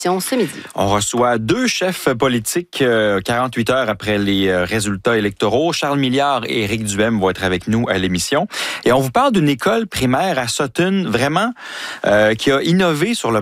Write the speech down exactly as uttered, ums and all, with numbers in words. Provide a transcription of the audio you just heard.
ce midi. On reçoit deux chefs politiques euh, quarante-huit heures après les euh, résultats électoraux. Charles Milliard et Éric Duhem vont être avec nous à l'émission. Et on vous parle d'une école primaire à Sutton, vraiment, euh, qui a innové sur le